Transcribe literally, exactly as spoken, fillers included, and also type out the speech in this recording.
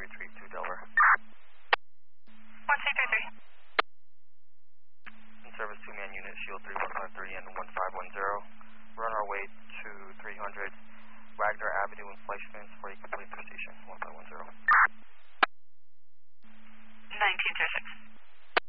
retrieve two Delaware. one C three three. In service two-man unit, shield three one five three and one five one zero. We're on our way to three hundred Wagner Avenue in Fleischman's for a complete precision. one